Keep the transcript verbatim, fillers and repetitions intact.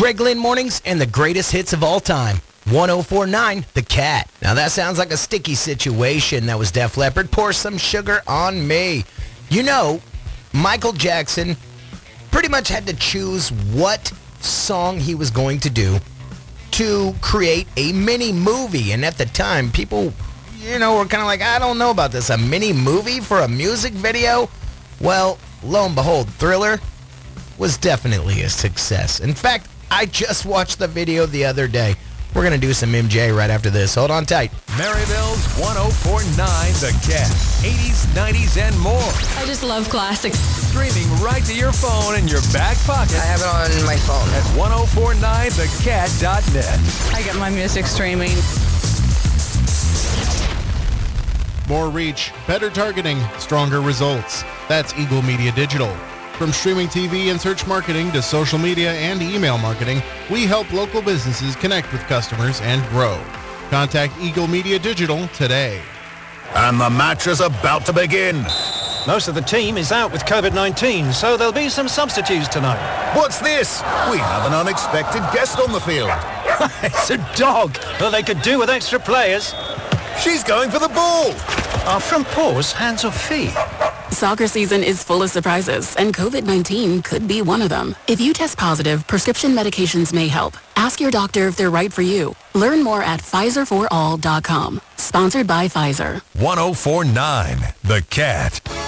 Greg Lynn Mornings and the greatest hits of all time. one oh four point nine The Cat. Now that sounds like a sticky situation. That was Def Leppard. Pour Some Sugar on Me. You know, Michael Jackson pretty much had to choose what song he was going to do to create a mini movie. And at the time, people, you know, were kind of like, I don't know about this. A mini movie for a music video? Well, lo and behold, Thriller was definitely a success. In fact, I just watched the video the other day. We're going to do some M J right after this. Hold on tight. Maryville's one oh four point nine The Cat. eighties, nineties, and more. I just love classics. Streaming right to your phone in your back pocket. I have it on my phone. At ten forty-nine the cat dot net. I get my music streaming. More reach, better targeting, stronger results. That's Eagle Media Digital. From streaming T V and search marketing to social media and email marketing, we help local businesses connect with customers and grow. Contact Eagle Media Digital today. And the match is about to begin. Most of the team is out with covid nineteen, so there'll be some substitutes tonight. What's this? We have an unexpected guest on the field. It's a dog. Well, they could do with extra players. She's going for the ball. Are front paws hands or feet? Soccer season is full of surprises, and covid nineteen could be one of them. If you test positive, prescription medications may help. Ask your doctor if they're right for you. Learn more at Pfizer for all dot com. Sponsored by Pfizer. ten forty-nine The Cat.